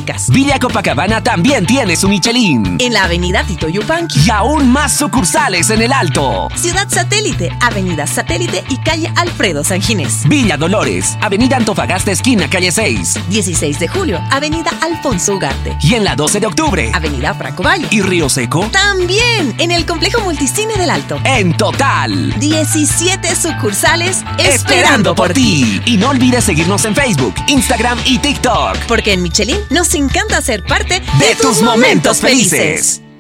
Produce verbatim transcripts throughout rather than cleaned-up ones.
únicas. Villa Copacabana también tiene su Michelin. En la avenida Tito Yupanqui. Y aún más sucursales en el Alto. Ciudad Satélite, avenida Satélite y calle Alfredo San Ginés. Villa Dolores, avenida Antofagasta esquina calle seis. dieciséis de julio, avenida Alfonso Ugarte. Y en la doce de octubre, avenida Franco Valle. ¿Y Río Seco? También en el complejo Multicine del Alto. En total, diecisiete sucursales esperando por ti. Y no olvides seguirnos en Facebook, Instagram y TikTok. Porque en Michelin nos encanta ser parte de, de tus, tus momentos felices. felices.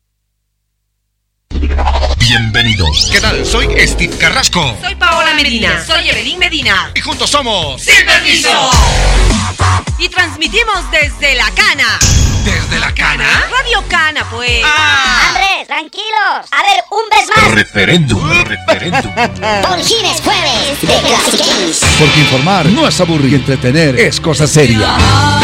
Bienvenidos. ¿Qué tal? Soy Steve Carrasco. Soy Paola Medina. Soy Evelyn Medina. Y juntos somos Sin Permiso. Y transmitimos desde La Cana. ¿Desde La Cana? Radio Cana, pues. ¡Ah! ¡Hombre, tranquilos! A ver, un vez más. Referéndum, referéndum. Por fines jueves de Classic Games. Porque informar no es aburrir y entretener es cosa seria.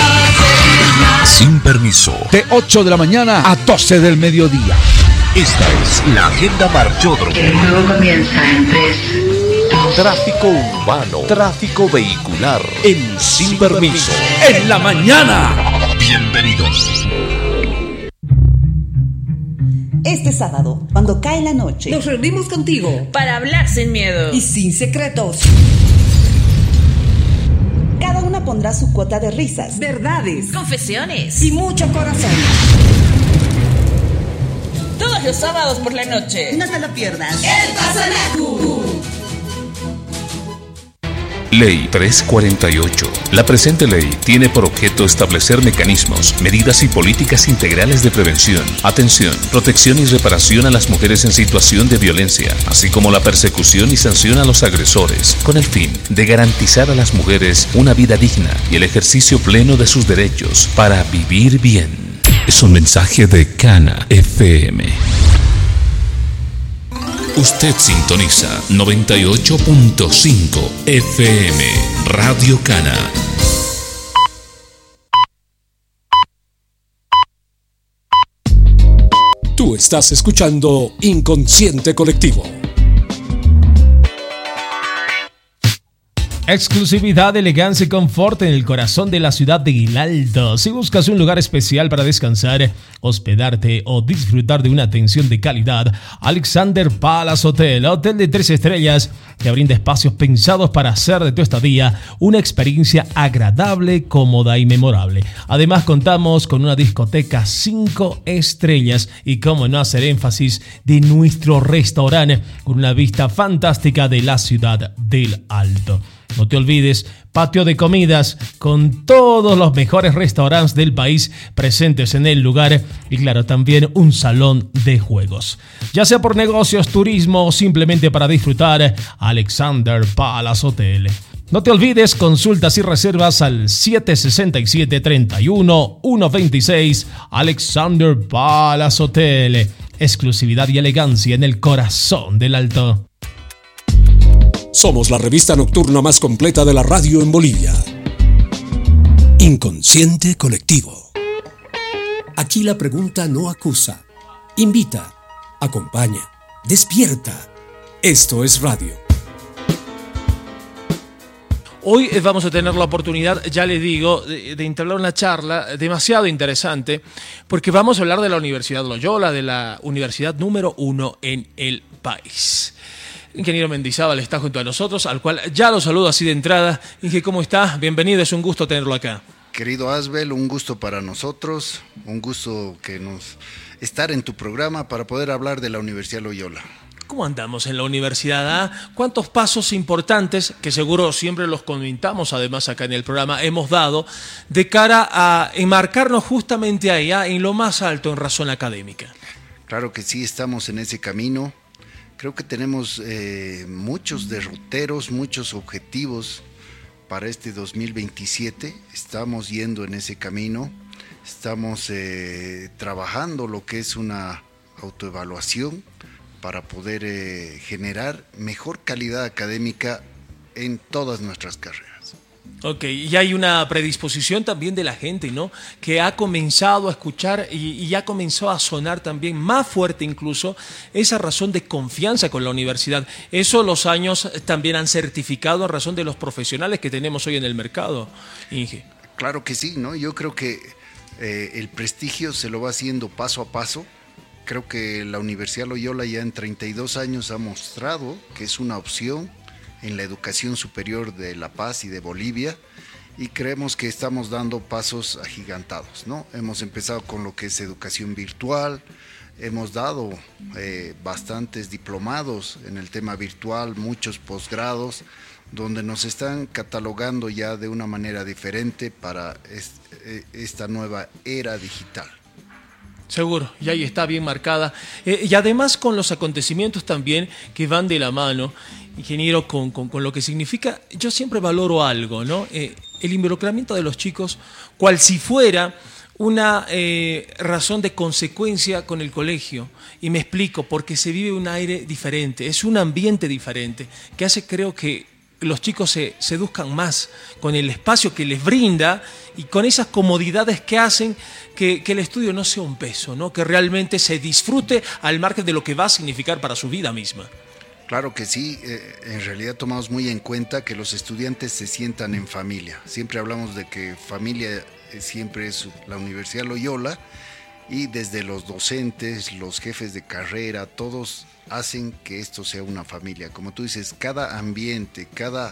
Sin Permiso. De ocho de la mañana a doce del mediodía. Esta es la agenda Marchódromo. El juego comienza en tres. Tráfico urbano, tráfico vehicular, en Sin, Sin Permiso. Permiso. En la mañana. Bienvenidos. Este sábado, cuando cae la noche, nos reunimos contigo para hablar sin miedo y sin secretos. Cada una pondrá su cuota de risas, verdades, confesiones y mucho corazón. Todos los sábados por la noche. No te lo pierdas. El Pasanacu. Ley trescientos cuarenta y ocho. La presente ley tiene por objeto establecer mecanismos, medidas y políticas integrales de prevención, atención, protección y reparación a las mujeres en situación de violencia, así como la persecución y sanción a los agresores, con el fin de garantizar a las mujeres una vida digna y el ejercicio pleno de sus derechos para vivir bien. Es un mensaje de Cana F M. Usted sintoniza noventa y ocho punto cinco F M, Radio Cana. Tú estás escuchando Inconsciente Colectivo. Exclusividad, elegancia y confort en el corazón de la ciudad de Guilaldo. Si buscas un lugar especial para descansar, hospedarte o disfrutar de una atención de calidad, Alexander Palace Hotel, hotel de tres estrellas, te brinda espacios pensados para hacer de tu estadía una experiencia agradable, cómoda y memorable. Además, contamos con una discoteca cinco estrellas y, cómo no hacer énfasis, de nuestro restaurante con una vista fantástica de la ciudad del Alto. No te olvides, patio de comidas con todos los mejores restaurantes del país presentes en el lugar y, claro, también un salón de juegos. Ya sea por negocios, turismo o simplemente para disfrutar, Alexander Palace Hotel. No te olvides, consultas y reservas al siete seis siete, tres uno, uno dos seis. Alexander Palace Hotel. Exclusividad y elegancia en el corazón del Alto. Somos la revista nocturna más completa de la radio en Bolivia. Inconsciente Colectivo. Aquí la pregunta no acusa, invita, acompaña, despierta. Esto es radio. Hoy vamos a tener la oportunidad, ya les digo, de, de entablar una charla demasiado interesante, porque vamos a hablar de la Universidad Loyola, de la universidad número uno en el país. Ingeniero Mendizábal está junto a nosotros, al cual ya lo saludo así de entrada. Inge, ¿cómo está? Bienvenido, es un gusto tenerlo acá. Querido Asbel, un gusto para nosotros, un gusto que nos estar en tu programa para poder hablar de la Universidad Loyola. ¿Cómo andamos en la universidad? ¿Ah? ¿Cuántos pasos importantes, que seguro siempre los comentamos además acá en el programa, hemos dado de cara a enmarcarnos justamente ahí, ¿ah? En lo más alto en razón académica? Claro que sí, estamos en ese camino. Creo que tenemos eh, muchos derroteros, muchos objetivos para este dos mil veintisiete. Estamos yendo en ese camino, estamos eh, trabajando lo que es una autoevaluación para poder eh, generar mejor calidad académica en todas nuestras carreras. Ok, y hay una predisposición también de la gente, ¿no? Que ha comenzado a escuchar y, y ya comenzó a sonar también más fuerte incluso esa razón de confianza con la universidad. Eso los años también han certificado a razón de los profesionales que tenemos hoy en el mercado, Inge. Claro que sí, ¿no? Yo creo que Eh, el prestigio se lo va haciendo paso a paso. Creo que la Universidad Loyola ya en treinta y dos años ha mostrado que es una opción en la educación superior de La Paz y de Bolivia, y creemos que estamos dando pasos agigantados, ¿no? Hemos empezado con lo que es educación virtual, hemos dado eh, bastantes diplomados en el tema virtual, muchos posgrados, donde nos están catalogando ya de una manera diferente para est- esta nueva era digital. Seguro, y ahí está bien marcada. Eh, y además con los acontecimientos también que van de la mano, ingeniero, con, con, con lo que significa, yo siempre valoro algo, ¿no? Eh, el involucramiento de los chicos, cual si fuera una eh, razón de consecuencia con el colegio. Y me explico, porque se vive un aire diferente, es un ambiente diferente, que hace, creo que, los chicos se seduzcan más con el espacio que les brinda y con esas comodidades que hacen que, que el estudio no sea un peso, ¿no? Que realmente se disfrute al margen de lo que va a significar para su vida misma. Claro que sí, eh, en realidad tomamos muy en cuenta que los estudiantes se sientan en familia. Siempre hablamos de que familia siempre es la Universidad Loyola, y desde los docentes, los jefes de carrera, todos hacen que esto sea una familia. Como tú dices, cada ambiente, cada,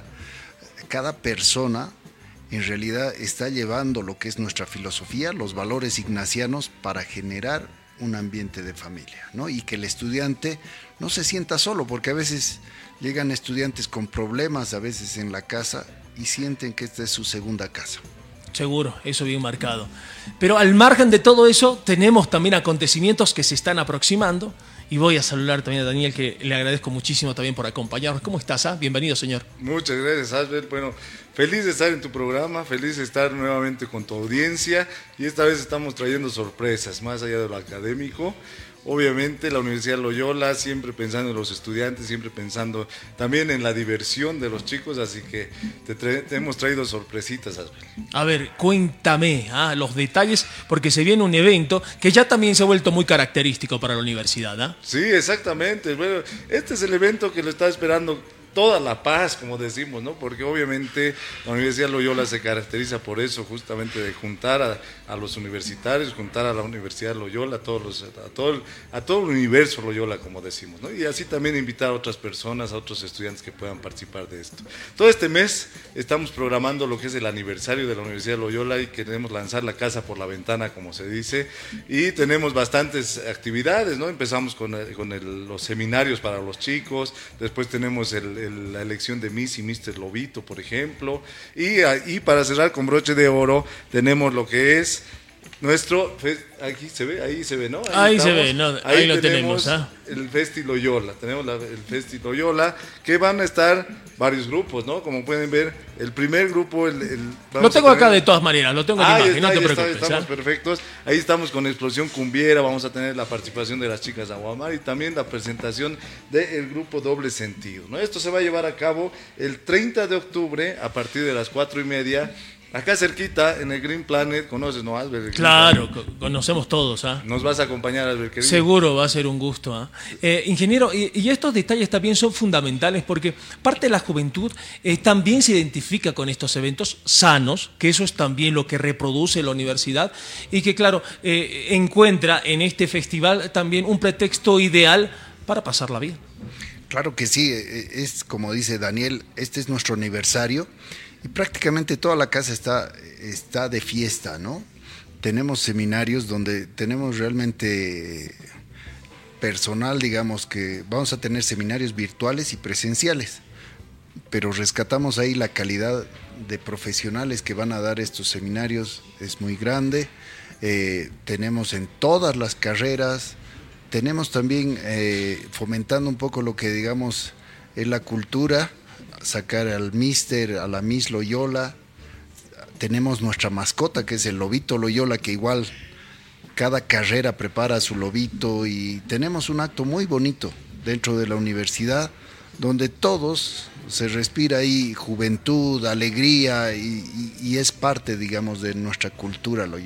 cada persona en realidad está llevando lo que es nuestra filosofía, los valores ignacianos, para generar un ambiente de familia, ¿no? Y que el estudiante no se sienta solo, porque a veces llegan estudiantes con problemas a veces en la casa y sienten que esta es su segunda casa. Seguro, eso bien marcado. Pero al margen de todo eso, tenemos también acontecimientos que se están aproximando. Y voy a saludar también a Daniel, que le agradezco muchísimo también por acompañarnos. ¿Cómo estás? Ah? Bienvenido, señor. Muchas gracias, Albert. Bueno, feliz de estar en tu programa, feliz de estar nuevamente con tu audiencia. Y esta vez estamos trayendo sorpresas, más allá de lo académico. Obviamente la Universidad Loyola, siempre pensando en los estudiantes, siempre pensando también en la diversión de los chicos, así que te, tra- te hemos traído sorpresitas, Albert. A ver, cuéntame ah, los detalles, porque se viene un evento que ya también se ha vuelto muy característico para la universidad. ¿ah? Sí, exactamente. Bueno, este es el evento que lo está esperando toda La Paz, como decimos, ¿no? Porque obviamente la Universidad Loyola se caracteriza por eso, justamente de juntar a, a los universitarios, juntar a la Universidad Loyola, a, todos los, a, todo el, a todo el universo Loyola, como decimos, ¿no? Y así también invitar a otras personas, a otros estudiantes que puedan participar de esto. Todo este mes estamos programando lo que es el aniversario de la Universidad Loyola y queremos lanzar la casa por la ventana, como se dice, y tenemos bastantes actividades, ¿no? Empezamos con, con el, los seminarios para los chicos, después tenemos el la elección de Miss y míster Lobito, por ejemplo, y, y para cerrar con broche de oro tenemos lo que es nuestro, aquí se ve, ahí se ve, ¿no? Ahí, ahí se ve, no, ahí, ahí lo tenemos, tenemos ¿eh? El Festi Loyola, tenemos la, el Festi Loyola, que van a estar varios grupos, ¿no? Como pueden ver, el primer grupo, el, el lo tengo acá de todas maneras, lo tengo en ah, imagen, está, no te está, preocupes. Estamos ¿eh? perfectos, ahí estamos con Explosión Cumbiera, vamos a tener la participación de las chicas de Aguamar y también la presentación del grupo Doble Sentido, ¿no? Esto se va a llevar a cabo el treinta de octubre a partir de las cuatro y media. Acá cerquita, en el Green Planet, ¿conoces, no, Albert? Claro, co- conocemos todos. ¿ah? Nos vas a acompañar, Albert, querido. Seguro, va a ser un gusto. ¿ah? Eh, ingeniero, y, y estos detalles también son fundamentales porque parte de la juventud eh, también se identifica con estos eventos sanos, que eso es también lo que reproduce la universidad, y que, claro, eh, encuentra en este festival también un pretexto ideal para pasarla bien. Claro que sí, es como dice Daniel, este es nuestro aniversario. Y prácticamente toda la casa está, está de fiesta, ¿no? Tenemos seminarios donde tenemos realmente personal, digamos que vamos a tener seminarios virtuales y presenciales, pero rescatamos ahí la calidad de profesionales que van a dar estos seminarios, es muy grande. Eh, tenemos en todas las carreras, tenemos también eh, fomentando un poco lo que digamos es la cultura, sacar al míster, a la Miss Loyola. Tenemos nuestra mascota que es el Lobito Loyola, que igual cada carrera prepara su lobito, y tenemos un acto muy bonito dentro de la universidad donde todos se respira ahí juventud, alegría y, y, y es parte, digamos, de nuestra cultura Loyola.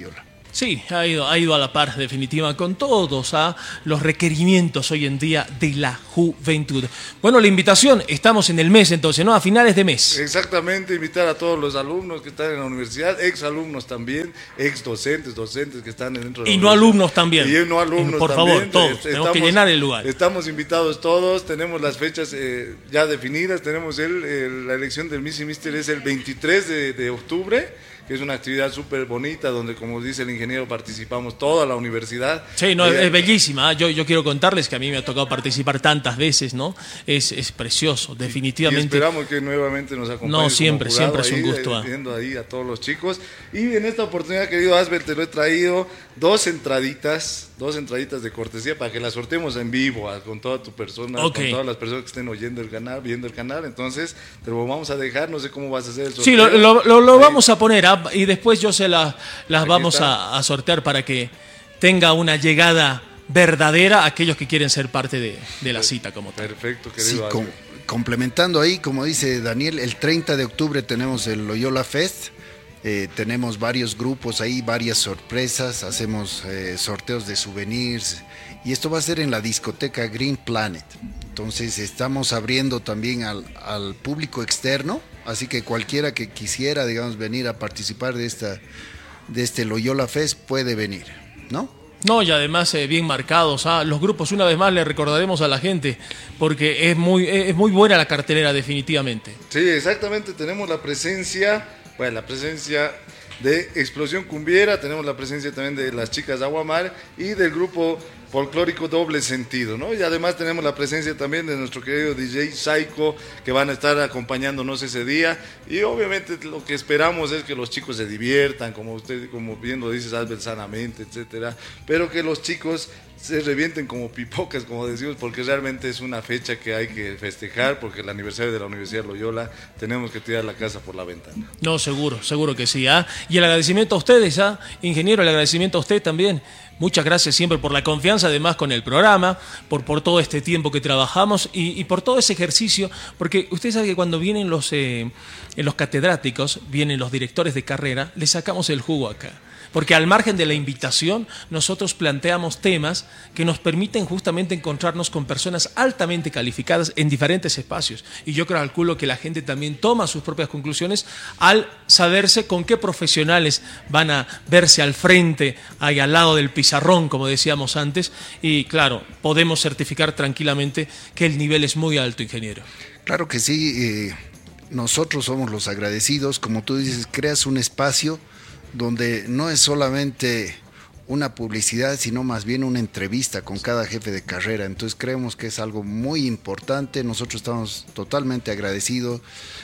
Sí, ha ido, ha ido a la par definitiva con todos ¿ah? los requerimientos hoy en día de la juventud. Bueno, la invitación, estamos en el mes entonces, ¿no? A finales de mes. Exactamente, invitar a todos los alumnos que están en la universidad, ex alumnos también, ex docentes, docentes que están dentro de la Y no alumnos también. Y no alumnos Por también. favor, todos, Estamos, tenemos que llenar el lugar. Estamos invitados todos, tenemos las fechas eh, ya definidas, tenemos el, el, la elección del Miss y Mister es el veintitrés de octubre. Que es una actividad súper bonita donde, como dice el ingeniero, participamos toda la universidad. Sí, no, eh, es bellísima. Yo, yo quiero contarles que a mí me ha tocado participar tantas veces, ¿no? Es, es precioso, definitivamente. Y esperamos que nuevamente nos acompañen. No, siempre, siempre es un ahí, gusto. Viendo ahí a todos los chicos. Y en esta oportunidad, querido Asbel, te lo he traído dos entraditas, dos entraditas de cortesía para que las sorteemos en vivo con toda tu persona, okay. con todas las personas que estén oyendo el canal, viendo el canal. Entonces, te lo vamos a dejar, no sé cómo vas a hacer el sorteo. Sí, lo, lo, lo, lo vamos a poner ¿ah? y después yo se la, las Aquí vamos a, a sortear para que tenga una llegada verdadera a aquellos que quieren ser parte de, de la cita como tal. Perfecto, querido. Sí, com complementando ahí, como dice Daniel, el treinta de octubre tenemos el Loyola Fest. Eh, tenemos varios grupos ahí, varias sorpresas, hacemos eh, sorteos de souvenirs y esto va a ser en la discoteca Green Planet. Entonces estamos abriendo también al, al público externo, así que cualquiera que quisiera, digamos, venir a participar de esta de este Loyola Fest puede venir, ¿no? No, y además eh, bien marcados. ¿ah? Los grupos, una vez más, le recordaremos a la gente, porque es muy, es muy buena la cartelera, definitivamente. Sí, exactamente. Tenemos la presencia, bueno, la presencia de Explosión Cumbiera, tenemos la presencia también de las chicas Aguamar y del grupo folclórico Doble Sentido, ¿no? Y además tenemos la presencia también de nuestro querido D J Psycho, que van a estar acompañándonos ese día, y obviamente lo que esperamos es que los chicos se diviertan, como usted, como bien lo dices, Albert, sanamente, etcétera, pero que los chicos se revienten como pipocas, como decimos, porque realmente es una fecha que hay que festejar, porque el aniversario de la Universidad Loyola tenemos que tirar la casa por la ventana. No, seguro, seguro que sí. ¿ah? Y el agradecimiento a ustedes, ¿ah? ingeniero, el agradecimiento a usted también. Muchas gracias siempre por la confianza, además con el programa, por, por todo este tiempo que trabajamos y, y por todo ese ejercicio, porque usted sabe que cuando vienen los, eh, los catedráticos, vienen los directores de carrera, les sacamos el jugo acá. Porque al margen de la invitación, nosotros planteamos temas que nos permiten justamente encontrarnos con personas altamente calificadas en diferentes espacios. Y yo calculo que la gente también toma sus propias conclusiones al saberse con qué profesionales van a verse al frente, ahí al lado del pizarrón, como decíamos antes. Y claro, podemos certificar tranquilamente que el nivel es muy alto, ingeniero. Claro que sí, eh, nosotros somos los agradecidos. Como tú dices, creas un espacio donde no es solamente una publicidad, sino más bien una entrevista con cada jefe de carrera. Entonces creemos que es algo muy importante. Nosotros estamos totalmente agradecidos,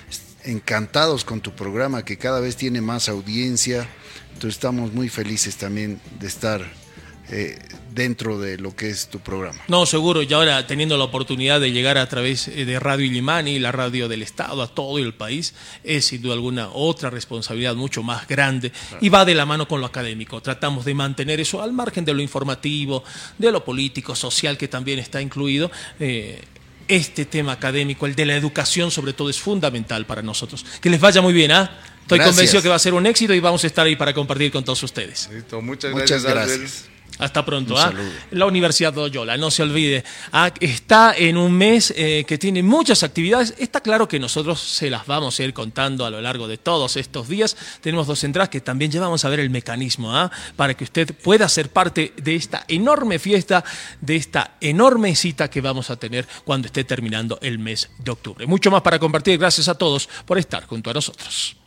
encantados con tu programa, que cada vez tiene más audiencia. Entonces estamos muy felices también de estar eh, dentro de lo que es tu programa. No, seguro, y ahora teniendo la oportunidad de llegar a través de Radio Illimani, la radio del Estado, a todo el país, es sin duda alguna otra responsabilidad mucho más grande, claro. Y va de la mano con lo académico. Tratamos de mantener eso al margen de lo informativo, de lo político, social, que también está incluido. Eh, este tema académico, el de la educación sobre todo, es fundamental para nosotros. Que les vaya muy bien, ¿ah? ¿eh? Estoy gracias. Convencido que va a ser un éxito y vamos a estar ahí para compartir con todos ustedes. Listo, muchas gracias. Muchas gracias. Hasta pronto. ¿ah? La Universidad Loyola, no se olvide, ¿ah? está en un mes eh, que tiene muchas actividades. Está claro que nosotros se las vamos a ir contando a lo largo de todos estos días. Tenemos dos entradas que también ya vamos a ver el mecanismo, ¿ah? para que usted pueda ser parte de esta enorme fiesta, de esta enorme cita que vamos a tener cuando esté terminando el mes de octubre. Mucho más para compartir. Gracias a todos por estar junto a nosotros.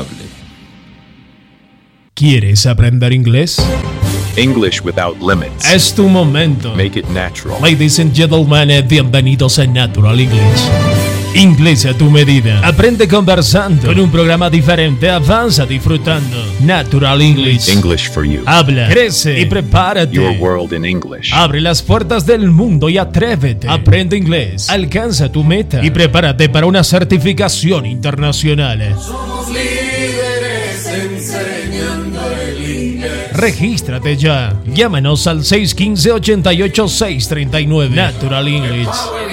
¿Quieres aprender inglés? English without limits. Es tu momento. Make it natural. Ladies and gentlemen, bienvenidos a Natural English. Inglés a tu medida. Aprende conversando. Con un programa diferente, avanza disfrutando. Natural English. English for you. Habla, crece y prepárate. Your world in English. Abre las puertas del mundo y atrévete. Aprende inglés. Alcanza tu meta y prepárate para una certificación internacional. Somos líderes enseñando el inglés. Regístrate ya. Llámanos al seis uno cinco, ocho ocho, seis tres nueve. Natural English.